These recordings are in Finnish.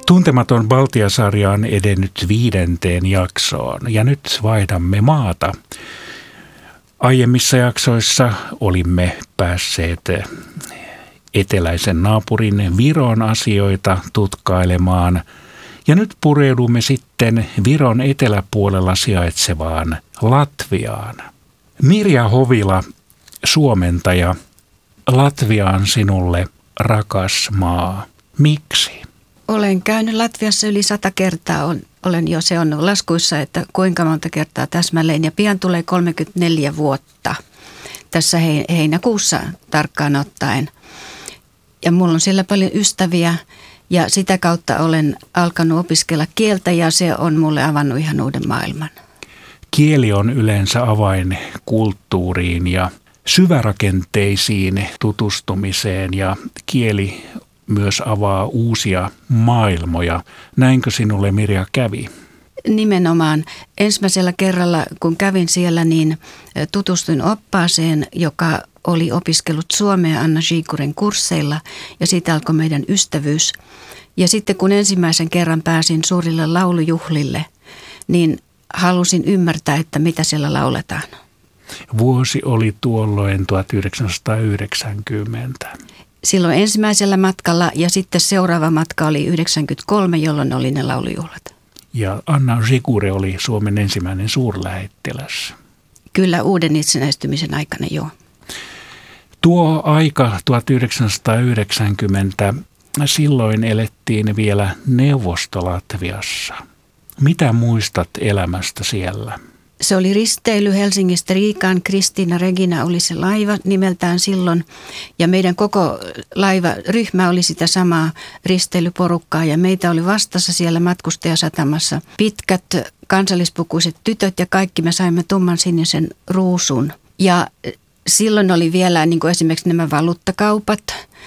Tuntematon Baltia-sarja on edennyt 5. jaksoon ja nyt vaihdamme maata. Aiemmissa jaksoissa olimme päässeet eteläisen naapurin Viron asioita tutkailemaan ja nyt pureudumme sitten Viron eteläpuolella sijaitsevaan Latviaan. Mirja Hovila, suomentaja, Latvia on sinulle rakas maa. Miksi? Olen käynyt Latviassa yli 100 kertaa. Olen jo se on laskuissa, että kuinka monta kertaa täsmälleen. Ja pian tulee 34 vuotta tässä heinäkuussa tarkkaan ottaen. Ja mulla on siellä paljon ystäviä ja sitä kautta olen alkanut opiskella kieltä ja se on mulle avannut ihan uuden maailman. Kieli on yleensä avain kulttuuriin ja syvärakenteisiin tutustumiseen ja kieli myös avaa uusia maailmoja. Näinkö sinulle, Mirja, kävi? Nimenomaan. Ensimmäisellä kerralla, kun kävin siellä, niin tutustuin oppaaseen, joka oli opiskellut suomea Anna Zhikuren kursseilla ja siitä alkoi meidän ystävyys. Ja sitten kun ensimmäisen kerran pääsin suurille laulujuhlille, niin halusin ymmärtää, että mitä siellä lauletaan. Vuosi oli tuolloin 1990. Silloin ensimmäisellä matkalla ja sitten seuraava matka oli 1993, jolloin oli ne laulujuhlat. Ja Anna Zhikure oli Suomen ensimmäinen suurlähettiläs. Kyllä, uuden itsenäistymisen aikana, joo. Tuo aika 1990, silloin elettiin vielä Neuvosto-Latviassa. Mitä muistat elämästä siellä? Se oli risteily Helsingistä Riikaan. Kristiina Regina oli se laiva nimeltään silloin ja meidän koko laivaryhmä oli sitä samaa risteilyporukkaa ja meitä oli vastassa siellä matkustajasatamassa pitkät kansallispukuiset tytöt ja kaikki me saimme tumman sinisen ruusun. Ja silloin oli vielä niin kuin esimerkiksi nämä valuuttakaupat.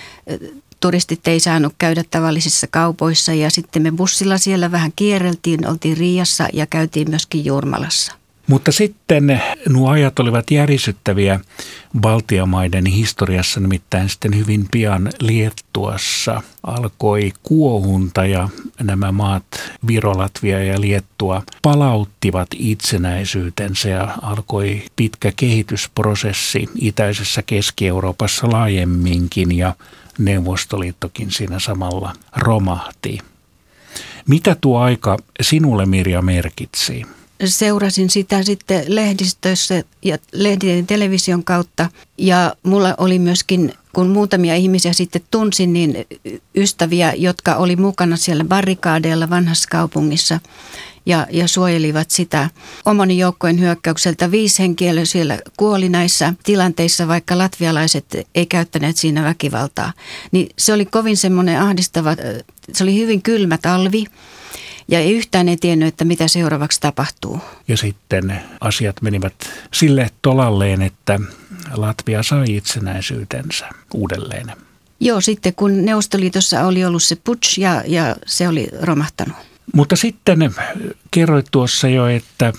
Turistit ei saanut käydä tavallisissa kaupoissa ja sitten me bussilla siellä vähän kierreltiin, oltiin Riiassa ja käytiin myöskin Jurmalassa. Mutta sitten nuo ajat olivat järisyttäviä Baltiamaiden historiassa, nimittäin sitten hyvin pian Liettuassa alkoi kuohunta ja nämä maat, Viro, Latvia ja Liettua, palauttivat itsenäisyytensä ja alkoi pitkä kehitysprosessi itäisessä Keski-Euroopassa laajemminkin ja Neuvostoliittokin siinä samalla romahti. Mitä tuo aika sinulle, Mirja, merkitsi? Seurasin sitä sitten lehdistössä ja lehdien television kautta ja mulla oli myöskin, kun muutamia ihmisiä sitten tunsin, niin ystäviä, jotka oli mukana siellä barrikaadeilla vanhassa kaupungissa ja suojelivat sitä omani joukkojen hyökkäykseltä. 5 henkeä siellä kuoli näissä tilanteissa, vaikka latvialaiset ei käyttäneet siinä väkivaltaa. Niin se oli kovin semmoinen ahdistava, se oli hyvin kylmä talvi. Ja yhtään ei tiennyt, että mitä seuraavaksi tapahtuu. Ja sitten asiat menivät sille tolalleen, että Latvia sai itsenäisyytensä uudelleen. Joo, sitten kun Neuvostoliitossa oli ollut se putsch ja se oli romahtanut. Mutta sitten kerroit tuossa jo, että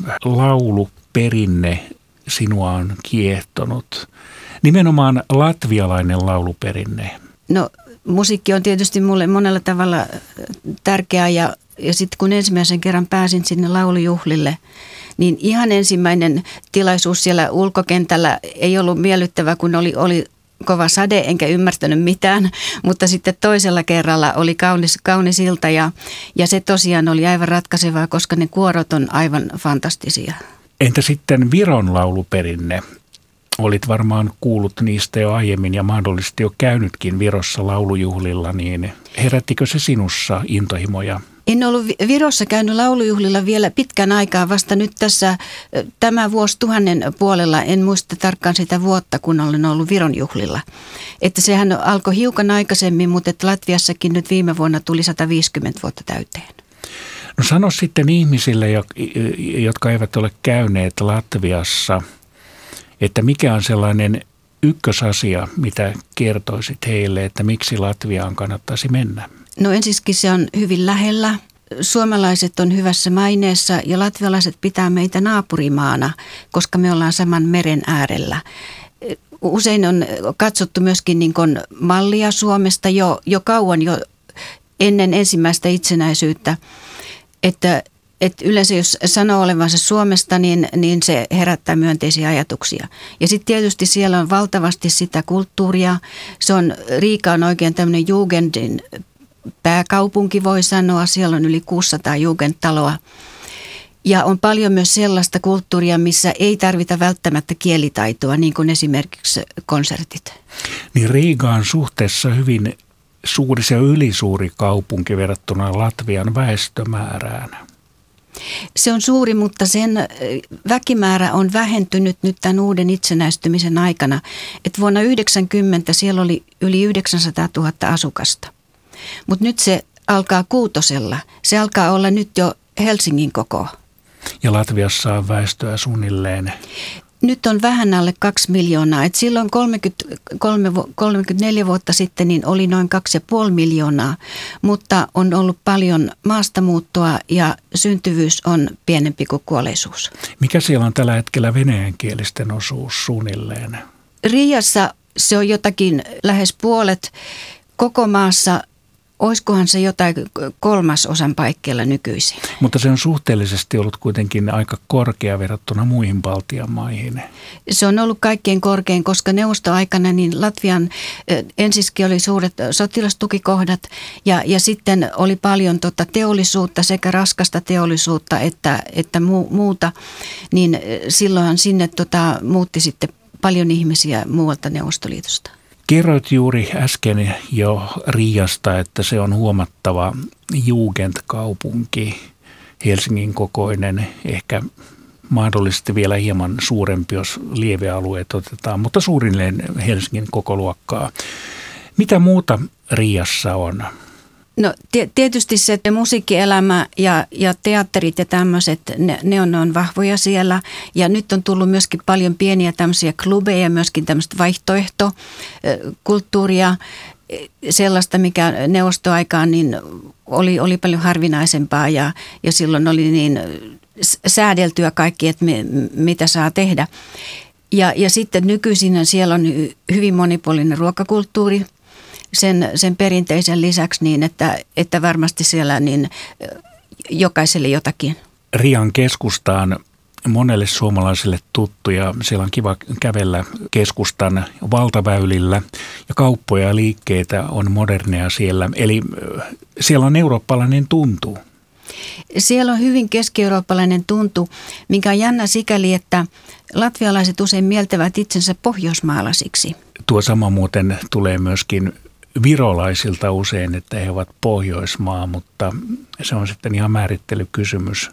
lauluperinne sinua on kiehtonut. Nimenomaan latvialainen lauluperinne. No, musiikki on tietysti mulle monella tavalla tärkeää ja sitten kun ensimmäisen kerran pääsin sinne laulujuhlille, niin ihan ensimmäinen tilaisuus siellä ulkokentällä ei ollut miellyttävä, kun oli kova sade enkä ymmärtänyt mitään. Mutta sitten toisella kerralla oli kaunis ilta ja se tosiaan oli aivan ratkaisevaa, koska ne kuorot on aivan fantastisia. Entä sitten Viron lauluperinne? Olit varmaan kuullut niistä jo aiemmin ja mahdollisesti jo käynytkin Virossa laulujuhlilla, niin herättikö se sinussa intohimoja? En ollut Virossa käynyt laulujuhlilla vielä pitkän aikaa, vasta nyt tässä tämä vuosituhannen puolella, en muista tarkkaan sitä vuotta, kun olen ollut Viron juhlilla. Että sehän alkoi hiukan aikaisemmin, mutta että Latviassakin nyt viime vuonna tuli 150 vuotta täyteen. No sano sitten ihmisille, jotka eivät ole käyneet Latviassa, että mikä on sellainen ykkösasia, mitä kertoisit heille, että miksi Latviaan kannattaisi mennä? No ensiksikin se on hyvin lähellä. Suomalaiset on hyvässä maineessa ja latvialaiset pitää meitä naapurimaana, koska me ollaan saman meren äärellä. Usein on katsottu myöskin niin kuin mallia Suomesta jo kauan jo ennen ensimmäistä itsenäisyyttä, että yleensä jos sanoo olevansa Suomesta, niin se herättää myönteisiä ajatuksia. Ja sitten tietysti siellä on valtavasti sitä kulttuuria. Riika on oikein tämmöinen Jugendin pääkaupunki, voi sanoa. Siellä on yli 600 Jugendtaloa. Ja on paljon myös sellaista kulttuuria, missä ei tarvita välttämättä kielitaitoa, niin kuin esimerkiksi konsertit. Niin Riga on suhteessa hyvin suuri, se ylisuuri kaupunki verrattuna Latvian väestömäärään. Se on suuri, mutta sen väkimäärä on vähentynyt nyt tämän uuden itsenäistymisen aikana. Että vuonna 1990 siellä oli yli 900 000 asukasta. Mutta nyt se alkaa kuutosella. Se alkaa olla nyt jo Helsingin koko. Ja Latviassa on väestöä suunnilleen? Nyt on vähän alle 2 miljoonaa. Et silloin 34 vuotta sitten niin oli noin 2,5 miljoonaa, mutta on ollut paljon maastamuuttoa ja syntyvyys on pienempi kuin kuolleisuus. Mikä siellä on tällä hetkellä venäjänkielisten osuus suunnilleen? Riiassa se on jotakin lähes puolet. Koko maassa olisikohan se jotain 1/3 paikkeilla nykyisin. Mutta se on suhteellisesti ollut kuitenkin aika korkea verrattuna muihin Baltian maihin. Se on ollut kaikkein korkein, koska neuvostoaikana niin Latvian ensiskin oli suuret sotilastukikohdat ja sitten oli paljon teollisuutta, sekä raskasta teollisuutta että muuta. Niin silloinhan sinne muutti sitten paljon ihmisiä muualta Neuvostoliitosta. Kerroit juuri äsken jo Riiasta, että se on huomattava Jugendkaupunki, Helsingin kokoinen, ehkä mahdollisesti vielä hieman suurempi, jos lievealueet otetaan, mutta suurilleen Helsingin kokoluokkaa. Mitä muuta Riiassa on? No tietysti se musiikkielämä ja teatterit ja tämmöiset, ne on vahvoja siellä. Ja nyt on tullut myöskin paljon pieniä tämmöisiä klubeja, myöskin tämmöistä vaihtoehtokulttuuria, sellaista, mikä neuvostoaikaan niin oli paljon harvinaisempaa ja silloin oli niin säädeltyä kaikki, että mitä saa tehdä. Ja sitten nykyisin siellä on hyvin monipuolinen ruokakulttuuri. Sen perinteisen lisäksi niin, että varmasti siellä niin jokaiselle jotakin. Riian keskusta on monelle suomalaiselle tuttu ja siellä on kiva kävellä keskustan valtaväylillä ja kauppoja ja liikkeitä on moderneja siellä. Eli siellä on eurooppalainen tuntu. Siellä on hyvin keski-eurooppalainen tuntu, mikä on jännä sikäli, että latvialaiset usein mieltävät itsensä pohjoismaalaisiksi. Tuo sama muuten tulee myöskin virolaisilta usein, että he ovat Pohjoismaa, mutta se on sitten ihan määrittelykysymys.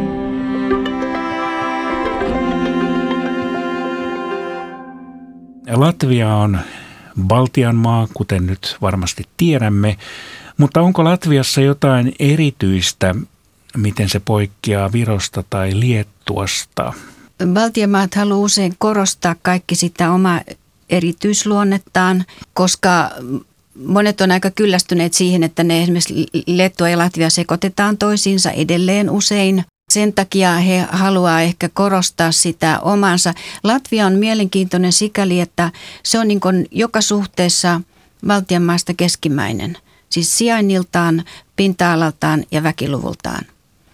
Latvia on Baltian maa, kuten nyt varmasti tiedämme, mutta onko Latviassa jotain erityistä, miten se poikkeaa Virosta tai Liettuasta? Baltian maat haluaa usein korostaa kaikki sitä omaa erityisluonnettaan, koska monet on aika kyllästyneet siihen, että ne esimerkiksi Liettua ja Latvia sekoitetaan toisiinsa edelleen usein. Sen takia he haluaa ehkä korostaa sitä omansa. Latvia on mielenkiintoinen sikäli, että se on niin kuin joka suhteessa Baltian maista keskimmäinen. Siis sijainniltaan, pinta-alaltaan ja väkiluvultaan.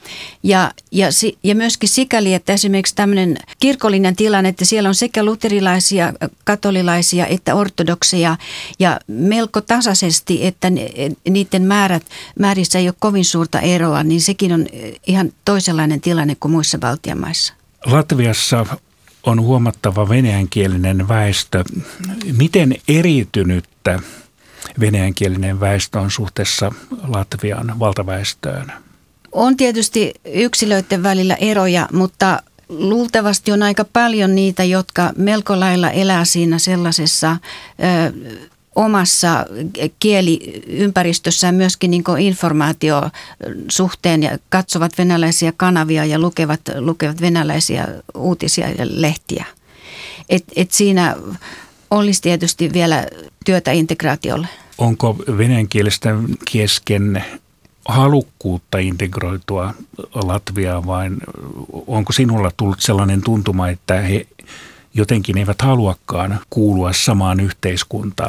Ja myöskin sikäli, että esimerkiksi tämmöinen kirkollinen tilanne, että siellä on sekä luterilaisia, katolilaisia että ortodokseja ja melko tasaisesti, että niiden määrissä ei ole kovin suurta eroa, niin sekin on ihan toisenlainen tilanne kuin muissa Baltian maissa. Latviassa on huomattava venäjänkielinen väestö. Miten eriytynyttä venäjänkielinen väestö on suhteessa Latvian valtaväestöön? On tietysti yksilöiden välillä eroja, mutta luultavasti on aika paljon niitä, jotka melko lailla elää siinä sellaisessa omassa kieliympäristössään myöskin niin kuin informaatiosuhteen ja katsovat venäläisiä kanavia ja lukevat venäläisiä uutisia ja lehtiä. Et siinä olisi tietysti vielä työtä integraatiolle. Onko venäjänkielisten kesken halukkuutta integroitua Latviaan vai onko sinulla tullut sellainen tuntuma, että he jotenkin eivät haluakaan kuulua samaan yhteiskuntaan?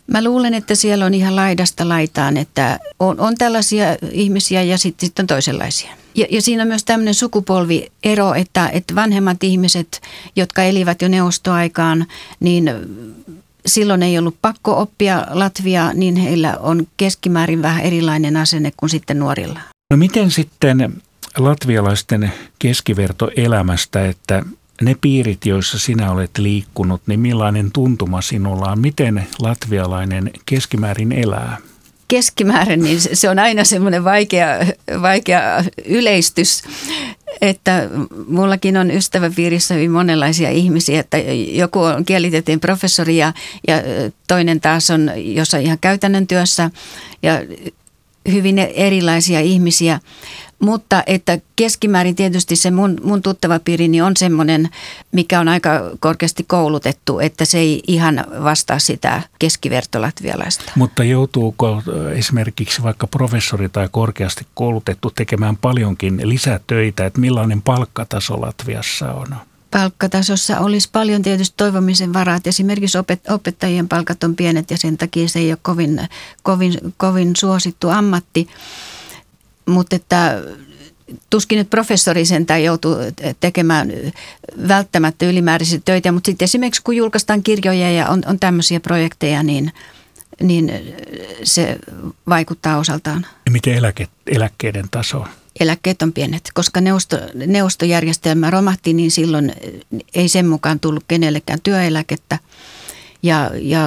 Mä luulen, että siellä on ihan laidasta laitaan, että on tällaisia ihmisiä ja sitten on toisenlaisia. Ja siinä on myös tämmöinen sukupolviero, että vanhemmat ihmiset, jotka elivät jo neuvostoaikaan, niin silloin ei ollut pakko oppia latviaa, niin heillä on keskimäärin vähän erilainen asenne kuin sitten nuorilla. No miten sitten latvialaisten keskivertoelämästä, että ne piirit, joissa sinä olet liikkunut, niin millainen tuntuma sinulla on? Miten latvialainen keskimäärin elää? Keskimäärin, niin se on aina semmoinen vaikea yleistys, että mullakin on ystäväpiirissä hyvin monenlaisia ihmisiä, että joku on kielitieteen professori ja toinen taas on jossain ihan käytännön työssä ja hyvin erilaisia ihmisiä. Mutta että keskimäärin tietysti se mun tuttava piirini on semmoinen, mikä on aika korkeasti koulutettu, että se ei ihan vastaa sitä keskivertolatvialaista. Mutta joutuuko esimerkiksi vaikka professori tai korkeasti koulutettu tekemään paljonkin lisätöitä, että millainen palkkataso Latviassa on? Palkkatasossa olisi paljon tietysti toivomisen varaa, että esimerkiksi opettajien palkat on pienet ja sen takia se ei ole kovin suosittu ammatti. Mutta että tuskin nyt professori sentään joutuu tekemään välttämättä ylimääräisiä töitä, mutta sitten esimerkiksi kun julkaistaan kirjoja ja on tämmöisiä projekteja, niin se vaikuttaa osaltaan. Ja miten eläkkeiden taso? Eläkkeet on pienet, koska neuvostojärjestelmä romahti, niin silloin ei sen mukaan tullut kenellekään työeläkettä ja